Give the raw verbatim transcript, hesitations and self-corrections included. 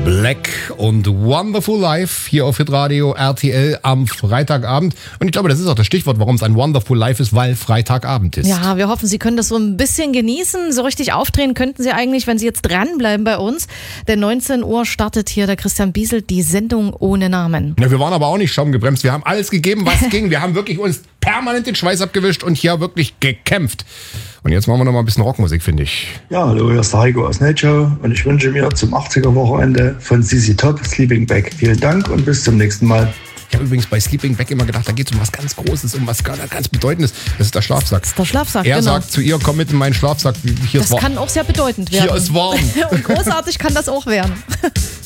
Black und Wonderful Life hier auf Hitradio R T L am Freitagabend. Und ich glaube, das ist auch das Stichwort, warum es ein Wonderful Life ist, weil Freitagabend ist. Ja, wir hoffen, Sie können das so ein bisschen genießen. So richtig aufdrehen könnten Sie eigentlich, wenn Sie jetzt dranbleiben bei uns. Denn neunzehn Uhr startet hier der Christian Bieselt, die Sendung ohne Namen. Ja, wir waren aber auch nicht schaumgebremst. Wir haben alles gegeben, was ging. Wir haben wirklich uns permanent den Schweiß abgewischt und hier wirklich gekämpft. Und jetzt machen wir noch mal ein bisschen Rockmusik, finde ich. Ja, hallo, hier ist der Heiko aus Nature und ich wünsche mir zum achtziger-Wochenende von Z Z Top Sleeping Bag. Vielen Dank und bis zum nächsten Mal. Ich habe übrigens bei Sleeping Bag immer gedacht, da geht es um was ganz Großes, um was ganz Bedeutendes. Das ist der Schlafsack. Das ist der Schlafsack, Er genau. sagt zu ihr, komm mit in meinen Schlafsack. Hier Das ist warm. kann auch sehr bedeutend werden. Hier ist warm. Und großartig kann das auch werden.